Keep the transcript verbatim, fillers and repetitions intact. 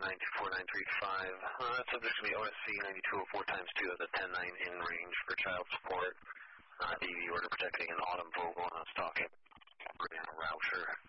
nine two four nine three five. Uh, subject to be O S C ninety-two oh four times two of the ten nine in range for child support. Uh, D V order protecting an Autumn Vogel, and I was talking Brianna Rauscher.